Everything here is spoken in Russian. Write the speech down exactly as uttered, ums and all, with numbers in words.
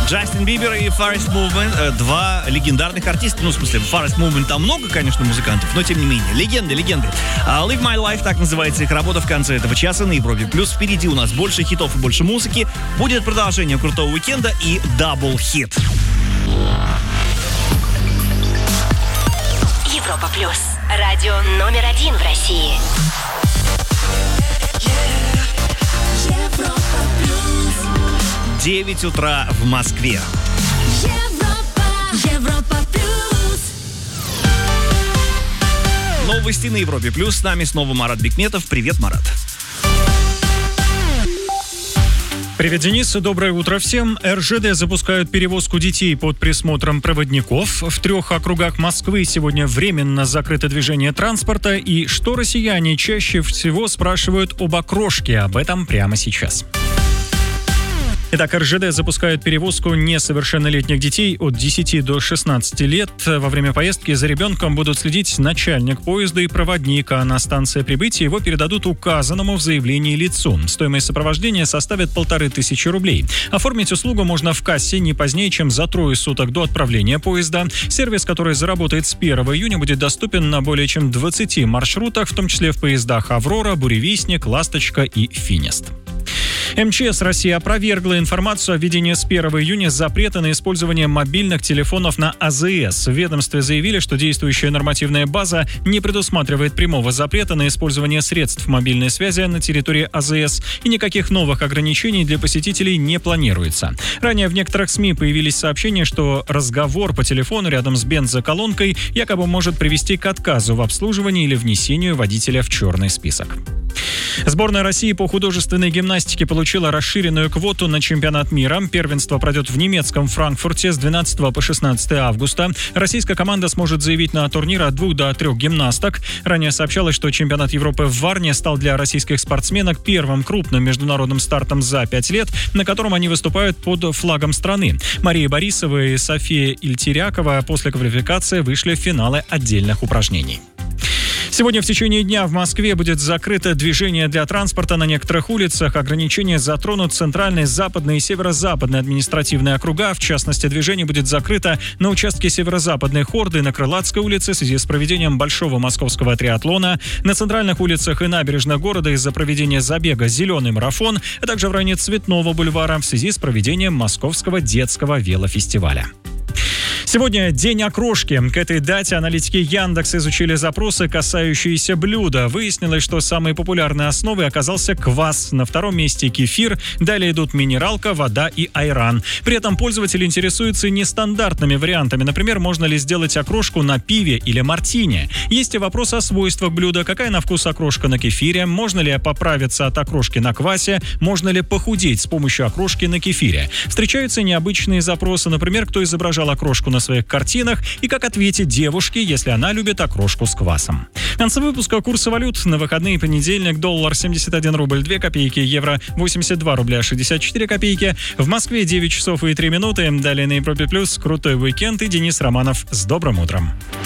Джастин Бибер и Forest Movement, два легендарных артиста. Ну, в смысле, в Forest Movement там много, конечно, музыкантов, но тем не менее, легенды, легенды. Live My Life, так называется их работа в конце этого часа на Европе. Плюс впереди у нас больше хитов и больше музыки. Будет продолжение крутого уикенда и дабл-хит. Европа Плюс. Радио номер один в России. Европа Плюс. девять утра в Москве. Европа, Европа Плюс. Новости на Европе Плюс. С нами снова Марат Бекметов. Привет, Марат. Привет, Денис. Доброе утро всем. эр жэ дэ запускают перевозку детей под присмотром проводников. В трех округах Москвы сегодня временно закрыто движение транспорта. И что россияне чаще всего спрашивают об окрошке? Об этом прямо сейчас. Итак, эр жэ дэ запускает перевозку несовершеннолетних детей от десяти до шестнадцати лет. Во время поездки за ребенком будут следить начальник поезда и проводник, а на станции прибытия его передадут указанному в заявлении лицу. Стоимость сопровождения составит полторы тысячи рублей. Оформить услугу можно в кассе не позднее, чем за трое суток до отправления поезда. Сервис, который заработает с первого июня, будет доступен на более чем двадцати маршрутах, в том числе в поездах «Аврора», «Буревестник», «Ласточка» и «Финист». эм че эс России опровергла информацию о введении с первого июня запрета на использование мобильных телефонов на а зэ эс. В ведомстве заявили, что действующая нормативная база не предусматривает прямого запрета на использование средств мобильной связи на территории а зэ эс, и никаких новых ограничений для посетителей не планируется. Ранее в некоторых СМИ появились сообщения, что разговор по телефону рядом с бензоколонкой якобы может привести к отказу в обслуживании или внесению водителя в черный список. Сборная России по художественной гимнастике получила расширенную квоту на чемпионат мира. Первенство пройдет в немецком Франкфурте с двенадцатого по шестнадцатое августа. Российская команда сможет заявить на турнир от двух до трех гимнасток. Ранее сообщалось, что чемпионат Европы в Варне стал для российских спортсменок первым крупным международным стартом за пять лет, на котором они выступают под флагом страны. Мария Борисова и София Ильтерякова после квалификации вышли в финалы отдельных упражнений. Сегодня в течение дня в Москве будет закрыто движение для транспорта на некоторых улицах. Ограничения затронут центральные, западные и северо-западные административные округа. В частности, движение будет закрыто на участке северо-западной Хорды, на Крылатской улице в связи с проведением Большого московского триатлона, на центральных улицах и набережных города из-за проведения забега «Зеленый марафон», а также в районе Цветного бульвара в связи с проведением Московского детского велофестиваля. Сегодня день окрошки. К этой дате аналитики Яндекс изучили запросы, касающиеся блюда. Выяснилось, что самой популярной основой оказался квас. На втором месте кефир. Далее идут минералка, вода и айран. При этом пользователи интересуются нестандартными вариантами. Например, можно ли сделать окрошку на пиве или мартине. Есть и вопрос о свойствах блюда. Какая на вкус окрошка на кефире? Можно ли поправиться от окрошки на квасе? Можно ли похудеть с помощью окрошки на кефире? Встречаются необычные запросы. Например, кто изображал окрошку на своих картинах и как ответить девушке, если она любит окрошку с квасом. В конце выпуска курсы валют. На выходные: понедельник доллар семьдесят один рубль две копейки, евро восемьдесят два рубля шестьдесят четыре копейки. В Москве девять часов и три минуты. Далее на Европе Плюс крутой уикенд и Денис Романов с добрым утром.